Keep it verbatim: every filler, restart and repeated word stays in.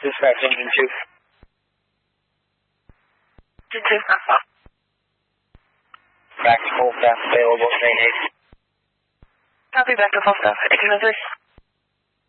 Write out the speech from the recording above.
Dispatch engine two. Engine two. Back to full staff available, train eight. Copy, back to full staff. eighteen oh three.